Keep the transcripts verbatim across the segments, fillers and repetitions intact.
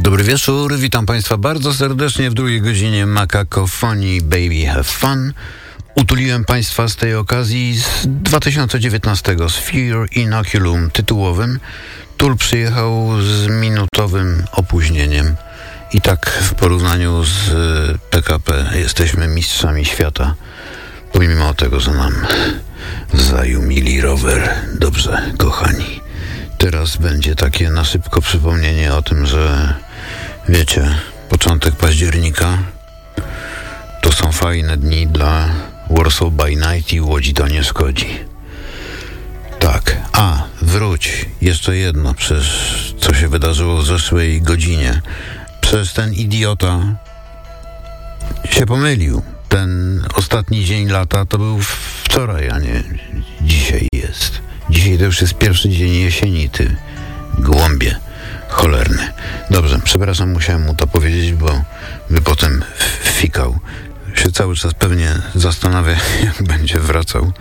Dobry wieczór, witam Państwa bardzo serdecznie w drugiej godzinie Makakofonii Baby Have Fun. Utuliłem Państwa z tej okazji z dwa tysiące dziewiętnastego, z Fear Inoculum tytułowym. Tul przyjechał z minutowym opóźnieniem i tak w porównaniu z P K P jesteśmy mistrzami świata, pomimo tego, że nam zajumili rower. Dobrze, kochani. Teraz będzie takie na szybko przypomnienie o tym, że wiecie, początek października to są fajne dni dla Warsaw by Night i Łodzi to nie szkodzi. Tak, a wróć, jeszcze jedno, przecież co się wydarzyło w zeszłej godzinie. Przecież ten idiota się pomylił. Ten ostatni dzień lata to był wczoraj, a nie dzisiaj jest. Dzisiaj to już jest pierwszy dzień jesieni, ty głąbie cholerny. Dobrze, przepraszam, musiałem mu to powiedzieć, bo by potem fikał. Się cały czas pewnie zastanawia, jak będzie wracał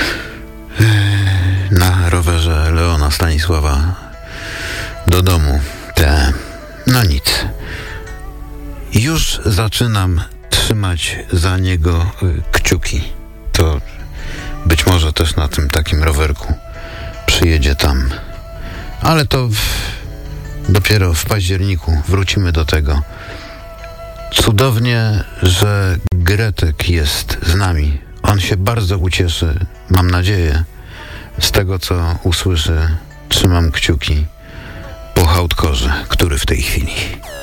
na rowerze Leona Stanisława do domu. Te, no nic. Już zaczynam trzymać za niego kciuki. To być może też na tym takim rowerku przyjedzie tam. Ale to w, dopiero w październiku wrócimy do tego. Cudownie, że Gretek jest z nami. On się bardzo ucieszy, mam nadzieję, z tego, co usłyszy. Trzymam kciuki po hardkorze, który w tej chwili.